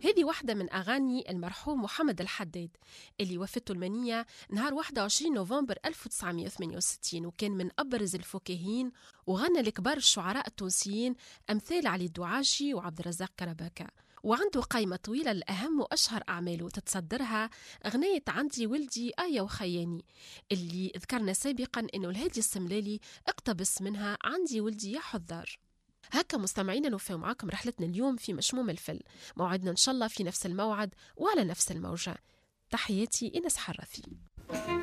هذه واحدة من أغاني المرحوم محمد الحداد اللي وفته المنية نهار 21 نوفمبر 1968، وكان من أبرز الفكاهين وغنى لكبار الشعراء التونسيين أمثال علي الدعاشي وعبد الرزاق كرباكة. وعنده قائمة طويلة لأهم وأشهر أعماله تتصدرها أغنية عندي ولدي آية وخياني اللي ذكرنا سابقا أنه الهادي السملالي اقتبس منها عندي ولدي يا حذار. هكا مستمعينا نوفي معاكم رحلتنا اليوم في مشموم الفل. موعدنا إن شاء الله في نفس الموعد وعلى نفس الموجة. تحياتي إنس حرثي.